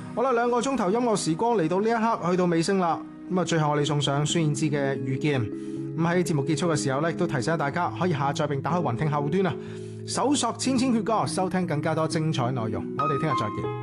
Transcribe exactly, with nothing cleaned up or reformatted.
好啦，兩個鐘頭音樂時光嚟到呢一刻，去到尾聲啦。咁啊，最後我哋送上孫燕姿嘅《遇見》。咁喺節目結束嘅時候咧，亦都提醒大家可以下載並打開雲聽後端啊，搜索千千闕歌，收聽更加多精彩內容。我哋聽日再見。